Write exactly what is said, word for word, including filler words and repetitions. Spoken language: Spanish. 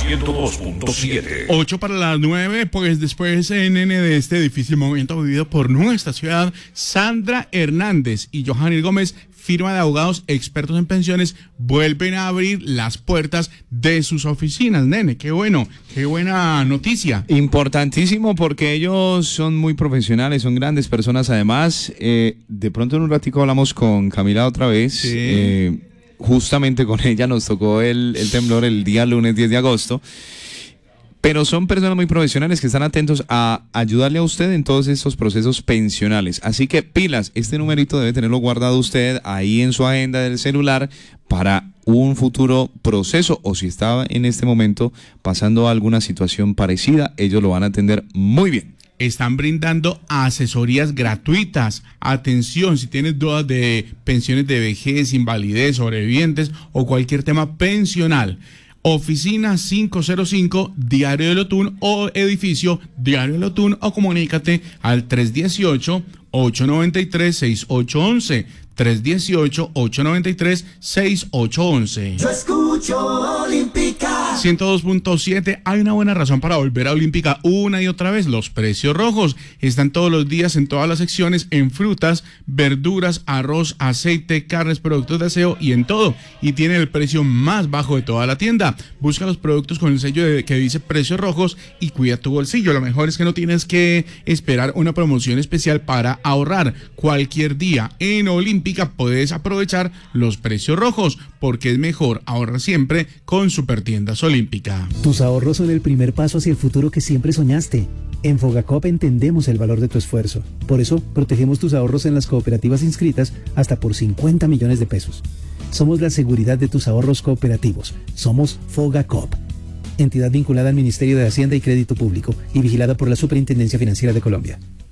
ciento dos punto siete. Ocho para las nueve, pues después C N N de este difícil momento vivido por nuestra ciudad, Sandra Hernández y Johanny Gómez, firma de abogados expertos en pensiones, vuelven a abrir las puertas de sus oficinas. Nene, qué bueno, qué buena noticia. Importantísimo, porque ellos son muy profesionales, son grandes personas además. Eh, de pronto en un ratico hablamos con Camila otra vez. Sí. Eh, justamente con ella nos tocó el, el temblor el día lunes diez de agosto. Pero son personas muy profesionales que están atentos a ayudarle a usted en todos estos procesos pensionales. Así que pilas, este numerito debe tenerlo guardado usted ahí en su agenda del celular para un futuro proceso, o si está en este momento pasando alguna situación parecida, ellos lo van a atender muy bien. Están brindando asesorías gratuitas. Atención, si tienes dudas de pensiones de vejez, invalidez, sobrevivientes o cualquier tema pensional. Oficina quinientos cinco, Diario de Lotún, o edificio Diario de Lotún, o comunícate al tres uno ocho, ocho nueve tres, seis ocho uno uno, tres uno ocho, ocho nueve tres, seis ocho uno uno. Yo escucho Olímpica ciento dos punto siete. Hay una buena razón para volver a Olímpica una y otra vez. Los precios rojos están todos los días en todas las secciones, en frutas, verduras, arroz, aceite, carnes, productos de aseo y en todo. Y tiene el precio más bajo de toda la tienda. Busca los productos con el sello de, que dice precios rojos y cuida tu bolsillo. Lo mejor es que no tienes que esperar una promoción especial para ahorrar. Cualquier día en Olímpica puedes aprovechar los precios rojos, porque es mejor ahorrar siempre con Supertiendas Olímpica. Tus ahorros son el primer paso hacia el futuro que siempre soñaste. En Fogacop entendemos el valor de tu esfuerzo. Por eso, protegemos tus ahorros en las cooperativas inscritas hasta por cincuenta millones de pesos. Somos la seguridad de tus ahorros cooperativos. Somos Fogacop. Entidad vinculada al Ministerio de Hacienda y Crédito Público y vigilada por la Superintendencia Financiera de Colombia.